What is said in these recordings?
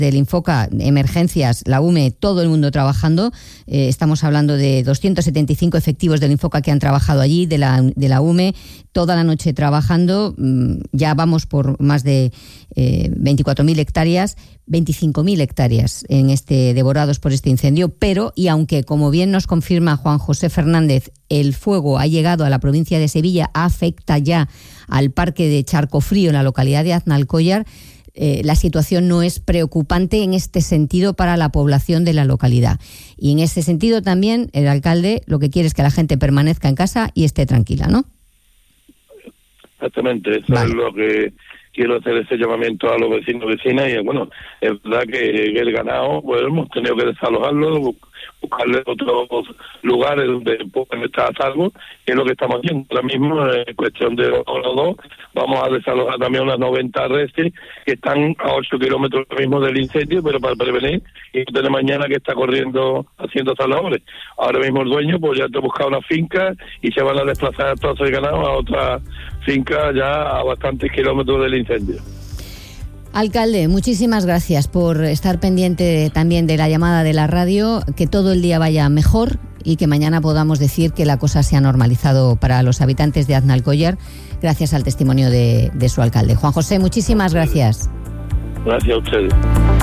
Del Infoca, emergencias, la UME, todo el mundo trabajando. Estamos hablando de 275 efectivos del Infoca que han trabajado allí, de la UME, toda la noche trabajando. Ya vamos por más de 24.000 hectáreas, 25.000 hectáreas devorados por este incendio. Pero, y aunque, como bien nos confirma Juan José Fernández, el fuego ha llegado a la provincia de Sevilla, afecta ya al parque de Charcofrío, en la localidad de Aznalcóllar, la situación no es preocupante en este sentido para la población de la localidad. Y en ese sentido también el alcalde lo que quiere es que la gente permanezca en casa y esté tranquila, ¿no? Exactamente, eso es lo que quiero hacer, ese llamamiento a los vecinos y vecinas. Y bueno, es verdad que el ganado, pues hemos tenido que desalojarlo, buscarle otros lugares donde pueden estar a salvo, que es lo que estamos haciendo. Ahora mismo, en cuestión de los dos, vamos a desalojar también unas 90 reses que están a 8 kilómetros mismo del incendio, pero para prevenir, y no tener mañana que está corriendo haciendo labores. Ahora mismo el dueño pues ya te ha buscado una finca y se van a desplazar todos el ganado a otra finca ya a bastantes kilómetros del incendio. Alcalde, muchísimas gracias por estar pendiente también de la llamada de la radio, que todo el día vaya mejor y que mañana podamos decir que la cosa se ha normalizado para los habitantes de Aznalcóllar, gracias al testimonio de su alcalde. Juan José, muchísimas gracias. Gracias a ustedes.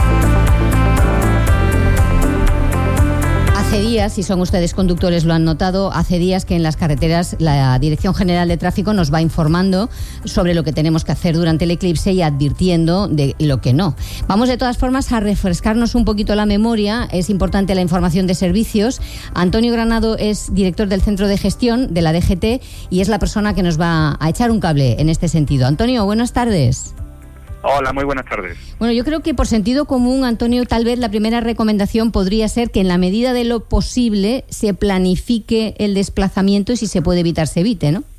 Hace días, si son ustedes conductores lo han notado, hace días que en las carreteras la Dirección General de Tráfico nos va informando sobre lo que tenemos que hacer durante el eclipse y advirtiendo de lo que no. Vamos de todas formas a refrescarnos un poquito la memoria, es importante la información de servicios. Antonio Granado es director del Centro de Gestión de la DGT y es la persona que nos va a echar un cable en este sentido. Antonio, buenas tardes. Hola, muy buenas tardes. Bueno, yo creo que por sentido común, Antonio, tal vez la primera recomendación podría ser que en la medida de lo posible se planifique el desplazamiento y si se puede evitar, se evite, ¿no?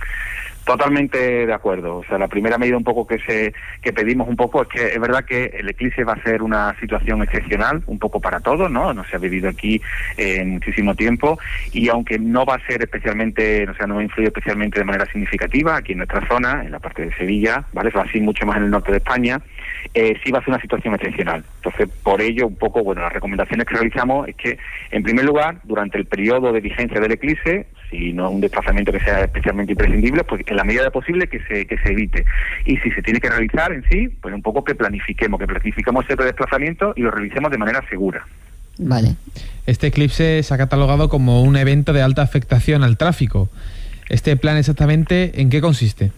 Totalmente de acuerdo. O sea, la primera medida un poco que pedimos un poco es que es verdad que el eclipse va a ser una situación excepcional, un poco para todos, ¿no? No se ha vivido aquí muchísimo tiempo y aunque no va a ser especialmente, o sea, no va a influir especialmente de manera significativa aquí en nuestra zona, en la parte de Sevilla, ¿vale? Va así mucho más en el norte de España, sí va a ser una situación excepcional. Entonces, por ello, un poco, bueno, las recomendaciones que realizamos es que, en primer lugar, durante el periodo de vigencia del eclipse, si no es un desplazamiento que sea especialmente imprescindible, pues en la medida de posible que se evite. Y si se tiene que realizar en sí, pues un poco que planifiquemos ese desplazamiento y lo realicemos de manera segura. Vale. Este eclipse se ha catalogado como un evento de alta afectación al tráfico. ¿Este plan exactamente en qué consiste?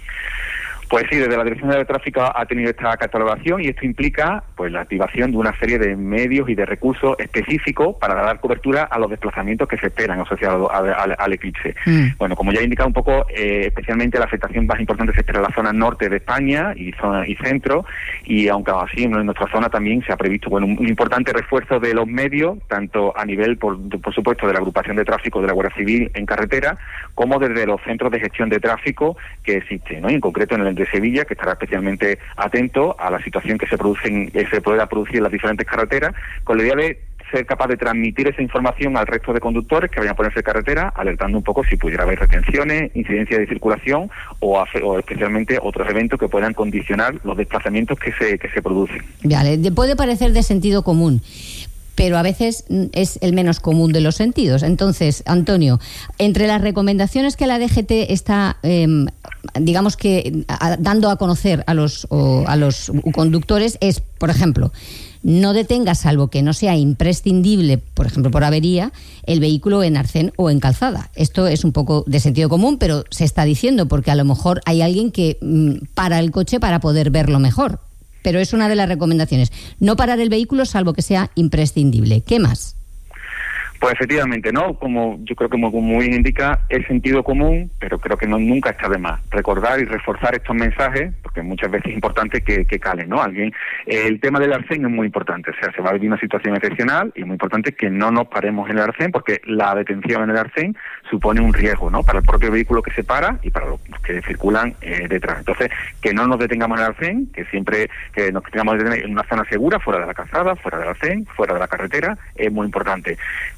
Pues sí, desde la Dirección de Tráfico ha tenido esta catalogación y esto implica pues la activación de una serie de medios y de recursos específicos para dar cobertura a los desplazamientos que se esperan asociados al eclipse. Bueno, como ya he indicado un poco, especialmente la afectación más importante se espera en la zona norte de España y centro, y aunque así en nuestra zona también se ha previsto un importante refuerzo de los medios, tanto a nivel, por supuesto, de la agrupación de tráfico de la Guardia Civil en carretera, como desde los centros de gestión de tráfico que existen, ¿no? Y en concreto en el de Sevilla, que estará especialmente atento a la situación que se pueda producir en las diferentes carreteras, con la idea de ser capaz de transmitir esa información al resto de conductores que vayan a ponerse en carretera, alertando un poco si pudiera haber retenciones, incidencias de circulación o especialmente otros eventos que puedan condicionar los desplazamientos que se producen. Vale, puede parecer de sentido común, pero a veces es el menos común de los sentidos. Entonces, Antonio, entre las recomendaciones que la DGT está, digamos que, dando a conocer a los conductores es, por ejemplo, no detenga, salvo que no sea imprescindible, por ejemplo, por avería, el vehículo en arcén o en calzada. Esto es un poco de sentido común, pero se está diciendo porque a lo mejor hay alguien que para el coche para poder verlo mejor. Pero es una de las recomendaciones. No parar el vehículo salvo que sea imprescindible. ¿Qué más? Pues efectivamente, ¿no? Como yo creo que como bien indica, es sentido común, pero creo que nunca está de más recordar y reforzar estos mensajes, porque muchas veces es importante que calen, ¿no? El tema del arcén es muy importante, o sea, se va a vivir una situación excepcional y es muy importante que no nos paremos en el arcén, porque la detención en el arcén supone un riesgo, ¿no? Para el propio vehículo que se para y para los que circulan detrás. Entonces, que no nos detengamos en el arcén, que siempre que nos tengamos en una zona segura, fuera de la calzada, fuera del arcén, fuera de la carretera, es muy importante.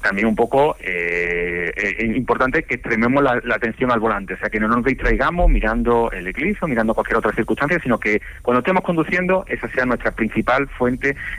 también un poco es importante que extrememos la atención al volante, o sea, que no nos distraigamos mirando el eclipse o mirando cualquier otra circunstancia, sino que cuando estemos conduciendo esa sea nuestra principal fuente